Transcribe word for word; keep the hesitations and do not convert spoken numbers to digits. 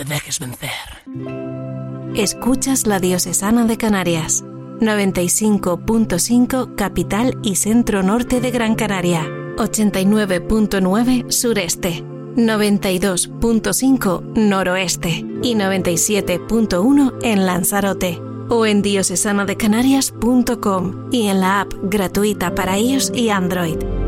te dejes vencer. Escuchas la Diocesana de Canarias, noventa y cinco punto cinco capital y centro norte de Gran Canaria, ochenta y nueve punto nueve sureste, noventa y dos punto cinco noroeste y noventa y siete punto uno en Lanzarote, o en diocesana de canarias punto com y en la app gratuita para iOS y Android.